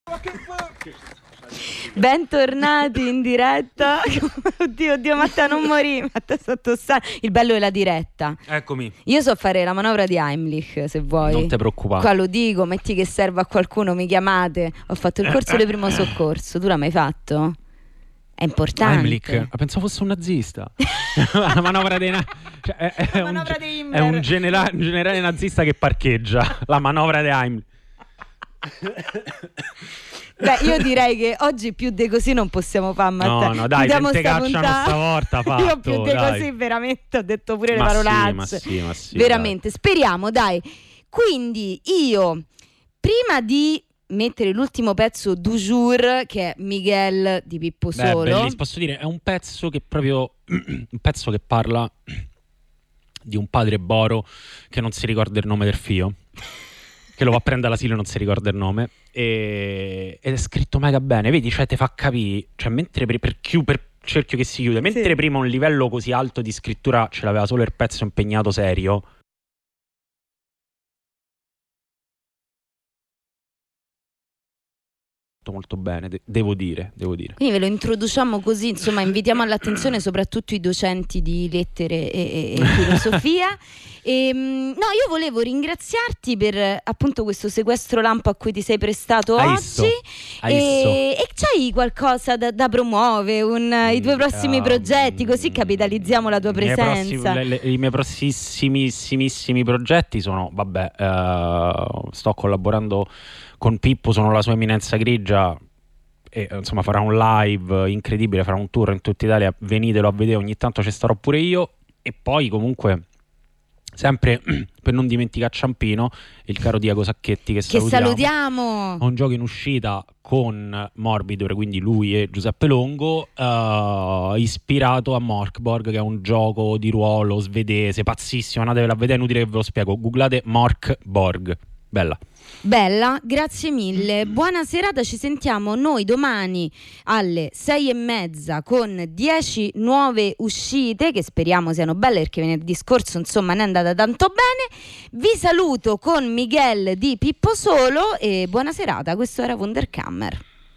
Bentornati in diretta. Oddio, Matteo, non morì. Matteo sta tossando. Il bello della diretta. Eccomi. Io so fare la manovra di Heimlich, se vuoi. Non ti preoccupare. Qua lo dico, metti che serve a qualcuno, mi chiamate. Ho fatto il corso di primo soccorso. Tu l'hai mai fatto? È importante. Heimlich, pensavo fosse un nazista. La manovra dei è un generale nazista che parcheggia. La manovra di Heimlich. Beh, io direi che oggi più di così non possiamo fare, Matteo. No, dai, se te cacciano stavolta fatto. Io più di così veramente ho detto pure le parolacce. Sì, veramente, dai. Speriamo, dai. Quindi io, prima di mettere l'ultimo pezzo du jour, che è Miguel di Pippo Solo. Bellissimo, posso dire, è un pezzo che proprio un pezzo che parla di un padre Boro che non si ricorda il nome del figlio, che lo va a prendere all'asilo e non si ricorda il nome, ed è scritto mega bene, vedi, cioè te fa capire, cioè mentre per cerchio che si chiude, mentre prima un livello così alto di scrittura ce l'aveva solo il pezzo impegnato serio, molto bene, devo dire. Quindi ve lo introduciamo così, insomma, invitiamo all'attenzione soprattutto i docenti di lettere e filosofia. No, io volevo ringraziarti per appunto questo sequestro lampo a cui ti sei prestato oggi. E c'hai qualcosa da promuovere, i tuoi prossimi progetti, così capitalizziamo la tua presenza. I miei prossimissimissimi progetti sono, sto collaborando con Pippo, sono la sua eminenza grigia e insomma farà un live incredibile, farà un tour in tutta Italia, venitelo a vedere, ogni tanto ci starò pure io. E poi comunque sempre per non dimenticare Ciampino, il caro Diego Sacchetti che salutiamo. Ha un gioco in uscita con Morbidor, quindi lui e Giuseppe Longo, ispirato a Morkborg, che è un gioco di ruolo svedese pazzissimo, andatevela a vedere, è inutile che ve lo spiego, googlate Morkborg. Bella, grazie mille. Buona serata, ci sentiamo noi domani alle 6:30 con 10 nuove uscite che speriamo siano belle, perché venerdì scorso insomma non è andata tanto bene. Vi saluto con Miguel di Pippo Solo e buona serata. Questo era Wunderkammer.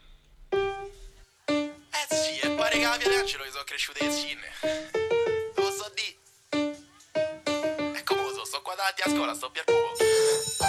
Sì, e pare che la via d'Angelo che sono cresciute le zinne. Lo so di. E come lo so, sto qua davanti a scuola, sto per poco.